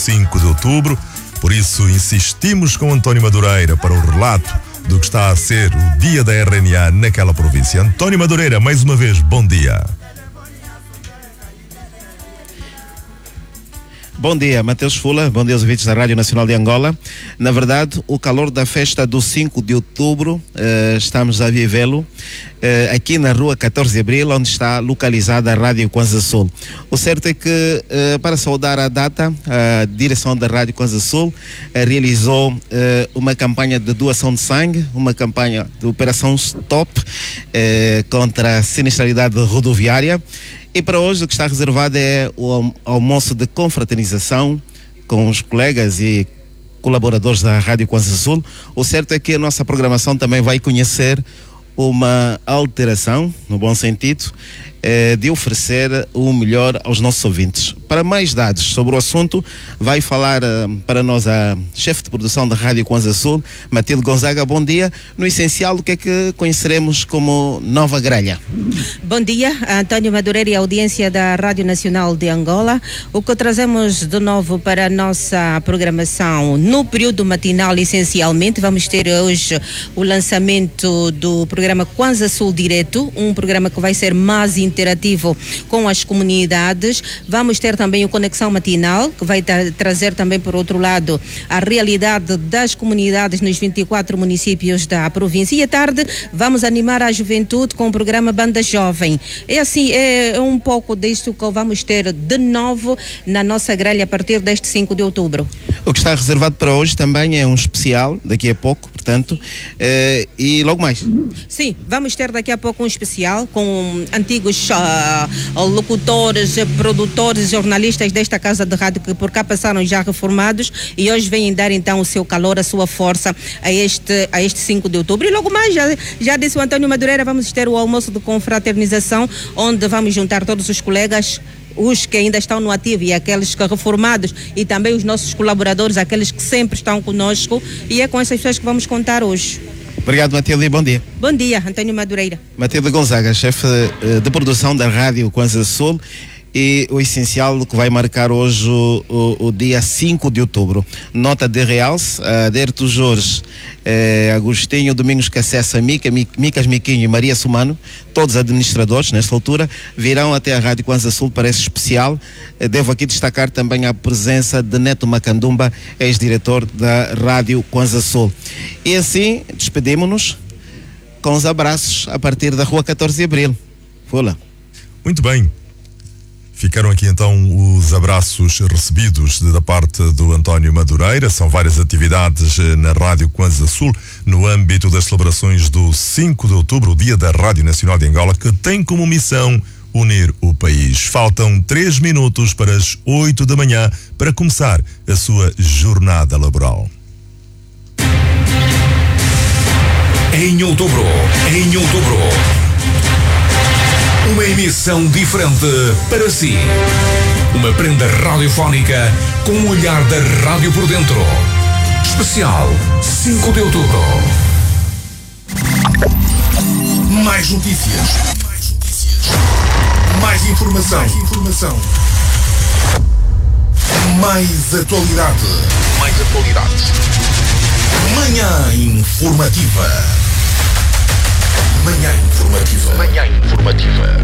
5 de outubro, por isso insistimos com António Madureira para o relato do que está a ser o dia da RNA naquela província. António Madureira, mais uma vez, bom dia. Bom dia, Mateus Fula, bom dia aos ouvintes da Rádio Nacional de Angola. Na verdade, o calor da festa do 5 de outubro, estamos a vivê-lo aqui na rua 14 de Abril, onde está localizada a Rádio Kwanza Sul. O certo é que, para saudar a data, a direção da Rádio Kwanza Sul realizou uma campanha de doação de sangue, uma campanha de operação Stop contra a sinistralidade rodoviária. E para hoje o que está reservado é o almoço de confraternização com os colegas e colaboradores da Rádio Kwanza Sul. O certo é que a nossa programação também vai conhecer uma alteração, no bom sentido, de oferecer o melhor aos nossos ouvintes. Para mais dados sobre o assunto, vai falar para nós a chefe de produção da Rádio Kwanza Sul, Matilde Gonzaga. Bom dia. No essencial, o que é que conheceremos como nova grelha? Bom dia, António Madureira e a audiência da Rádio Nacional de Angola. O que trazemos de novo para a nossa programação no período matinal, essencialmente, vamos ter hoje o lançamento do programa Kwanza Sul Direto, um programa que vai ser mais interativo com as comunidades. Vamos ter também o Conexão Matinal, que vai trazer também, por outro lado, a realidade das comunidades nos 24 municípios da província. E à tarde vamos animar a juventude com o programa Banda Jovem. É assim, é um pouco disto que vamos ter de novo na nossa grelha a partir deste 5 de outubro. O que está reservado para hoje também é um especial, daqui a pouco, portanto, e logo mais. Sim, vamos ter daqui a pouco um especial com antigos locutores, produtores, jornalistas desta casa de rádio que por cá passaram já reformados e hoje vêm dar então o seu calor, a sua força a este 5 de outubro. E logo mais, já disse o António Madureira, vamos ter o almoço de confraternização, onde vamos juntar todos os colegas, os que ainda estão no ativo e aqueles que reformados, e também os nossos colaboradores, aqueles que sempre estão conosco, e é com essas pessoas que vamos contar hoje. Obrigado, Matilde, e bom dia. Bom dia, António Madureira. Matilde Gonzaga, chefe de produção da Rádio Kwanza Sul, e o essencial que vai marcar hoje o dia 5 de outubro. Nota de realce, Aderto Jorge, Agostinho Domingos Cassessa, Micas Miquinho e Maria Sumano, todos administradores nesta altura, virão até a Rádio Kwanza Sul para esse especial. Devo aqui destacar também a presença de Neto Macandumba, ex-diretor da Rádio Kwanza Sul. E assim, despedimos-nos com os abraços a partir da rua 14 de Abril. Fula. Muito bem. Ficaram aqui então os abraços recebidos da parte do António Madureira. São várias atividades na Rádio Kwanza Sul no âmbito das celebrações do 5 de outubro, o Dia da Rádio Nacional de Angola, que tem como missão unir o país. Faltam 3 minutos para as 8 da manhã para começar a sua jornada laboral. Em outubro, uma emissão diferente para si. Uma prenda radiofónica com o olhar da rádio por dentro. Especial 5 de outubro. Mais notícias. Mais informação. Mais atualidade. Manhã informativa.